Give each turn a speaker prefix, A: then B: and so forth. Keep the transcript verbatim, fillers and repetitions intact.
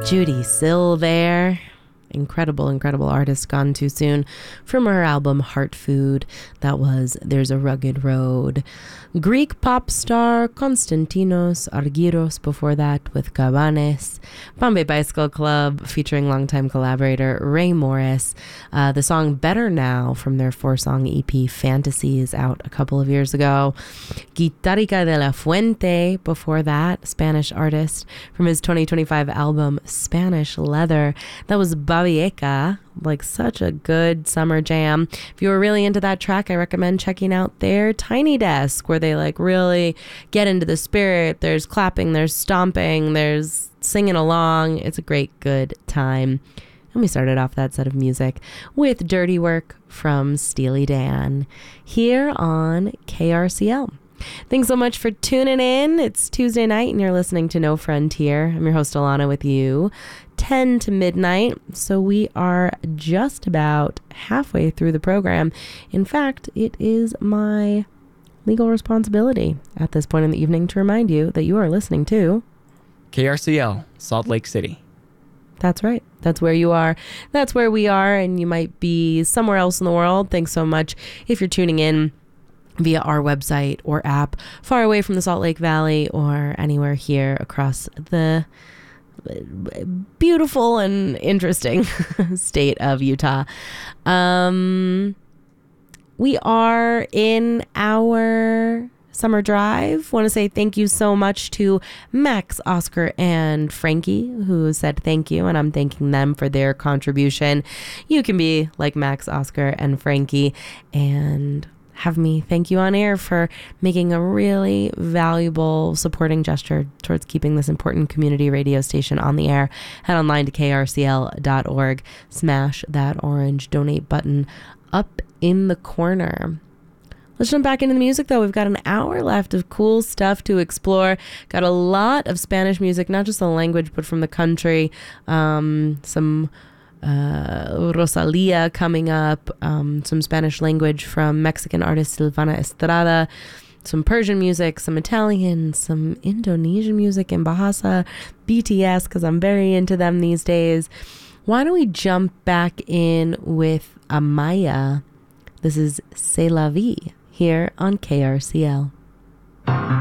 A: Judy Sill there. Incredible, incredible artist, gone too soon. From her album Heart Food, that was There's a Rugged Road. Greek pop star Konstantinos Argyros before that with Cabanes. Bombay Bicycle Club featuring longtime collaborator Ray Morris. Uh, the song Better Now from their four-song E P Fantasies out a couple of years ago. Guitarrica de la Fuente before that, Spanish artist from his twenty twenty-five album Spanish Leather. That was Babieca, like such a good summer jam. If you were really into that track, I recommend checking out their Tiny Desk, where they like really get into the spirit. There's clapping, there's stomping, there's singing along. It's a great, good time. And we started off that set of music with Dirty Work from Steely Dan here on K R C L. Thanks so much for tuning in. It's Tuesday night and you're listening to No Frontier. I'm your host Alana with you, ten to midnight. So we are just about halfway through the program. In fact, it is my legal responsibility at this point in the evening to remind you that you are listening to
B: K R C L, Salt Lake City.
A: That's right. That's where you are. That's where we are. And you might be somewhere else in the world. Thanks so much if you're tuning in via our website or app far away from the Salt Lake Valley or anywhere here across the beautiful and interesting state of Utah. Um, we are in our summer drive. Want to say thank you so much to Max, Oscar, and Frankie, who said thank you, and I'm thanking them for their contribution. You can be like Max, Oscar, and Frankie and have me thank you on air for making a really valuable supporting gesture towards keeping this important community radio station on the air. Head online to K R C L dot org. Smash that orange donate button up in the corner. Let's jump back into the music, though. We've got an hour left of cool stuff to explore. Got a lot of Spanish music, not just the language, but from the country. Um, some Uh, Rosalia coming up, um, some Spanish language from Mexican artist Silvana Estrada, some Persian music, some Italian, some Indonesian music in Bahasa, B T S, because I'm very into them these days. Why don't we jump back in with Amaya? This is C'est la vie here on K R C L.